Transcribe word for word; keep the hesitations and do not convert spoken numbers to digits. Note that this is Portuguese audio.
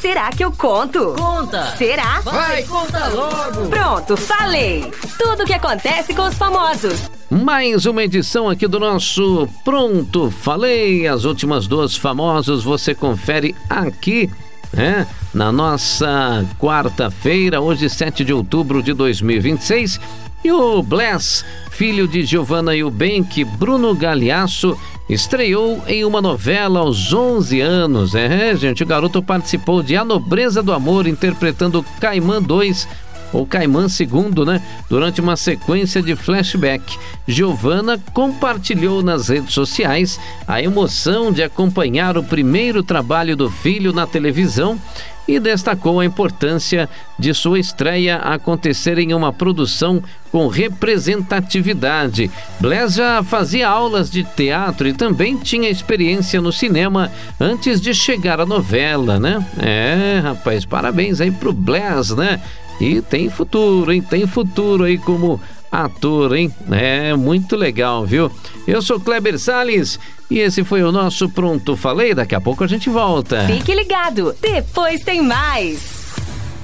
Será que eu conto? Conta! Será? Vai, conta logo! Pronto, falei! Tudo o que acontece com os famosos. Mais uma edição aqui do nosso Pronto Falei. As últimas duas famosos você confere aqui, né? Na nossa quarta-feira, hoje sete de outubro de dois mil e vinte e seis. E o Bless, filho de Giovanna Eubank, Bruno Galhaço, estreou em uma novela aos onze anos. É, gente, o garoto participou de A Nobreza do Amor, interpretando Caimã dois, ou Caimã segundo, né? Durante uma sequência de flashback. Giovanna compartilhou nas redes sociais a emoção de acompanhar o primeiro trabalho do filho na televisão e destacou a importância de sua estreia acontecer em uma produção com representatividade. Bless já fazia aulas de teatro e também tinha experiência no cinema antes de chegar à novela, né? É, rapaz, parabéns aí pro Bless, né? E tem futuro, hein? Tem futuro aí como ator, hein? É, muito legal, viu? Eu sou Kleber Salles e esse foi o nosso Pronto Falei. Daqui a pouco a gente volta. Fique ligado, depois tem mais.